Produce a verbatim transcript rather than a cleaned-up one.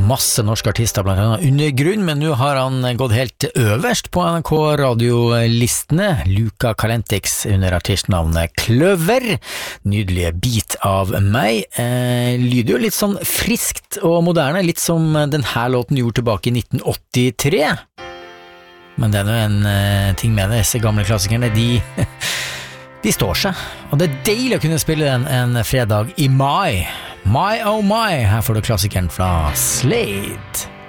masse norske artister, blant annet Undergrunn, men nå har han gått helt øverst på N R K radiolistene. Luca Kalentix under artistnavnet Kløver. Nydelige Bit av meg. Eh, lyder jo litt sånn friskt og moderne, litt som den her låten gjorde tilbake i nitten åttitre. Men det er jo en eh, ting med det, disse gamle klassikerne, de... De står seg, og det er deilig å kunne spille den en fredag i mai. My oh my, her får du klassikeren fra Slade.